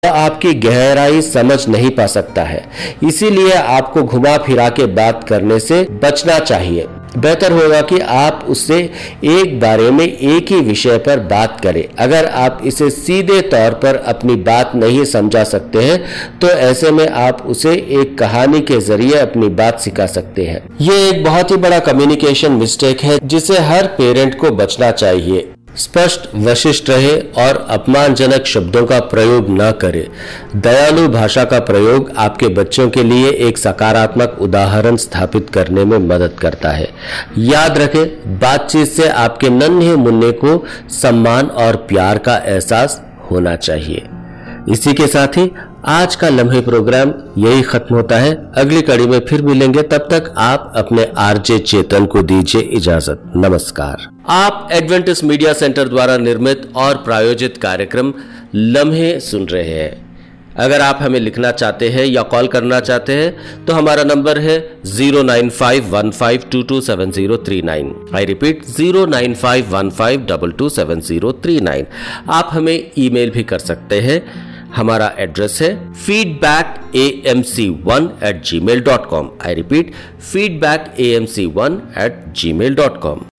आपकी गहराई समझ नहीं पा सकता है, इसीलिए आपको घुमा फिरा के बात करने से बचना चाहिए। बेहतर होगा कि आप उससे एक बारे में एक ही विषय पर बात करें। अगर आप इसे सीधे तौर पर अपनी बात नहीं समझा सकते हैं तो ऐसे में आप उसे एक कहानी के जरिए अपनी बात सिखा सकते हैं। ये एक बहुत ही बड़ा कम्युनिकेशन मिस्टेक है जिसे हर पेरेंट को बचना चाहिए। स्पष्ट, वशिष्ठ रहे और अपमानजनक शब्दों का प्रयोग न करें। दयालु भाषा का प्रयोग आपके बच्चों के लिए एक सकारात्मक उदाहरण स्थापित करने में मदद करता है। याद रखें, बातचीत से आपके नन्हे मुन्ने को सम्मान और प्यार का एहसास होना चाहिए। इसी के साथ ही आज का लम्हे प्रोग्राम यही खत्म होता है। अगली कड़ी में फिर मिलेंगे, तब तक आप अपने आरजे चेतन को दीजिए इजाजत। नमस्कार। आप एडवेंटिस्ट मीडिया सेंटर द्वारा निर्मित और प्रायोजित कार्यक्रम लम्हे सुन रहे हैं। अगर आप हमें लिखना चाहते हैं या कॉल करना चाहते हैं तो हमारा नंबर है 09515227039। I repeat 09515227039। आप हमें ईमेल भी कर सकते हैं। हमारा एड्रेस है feedbackamc1@gmail.com। I repeat feedbackamc1@gmail.com।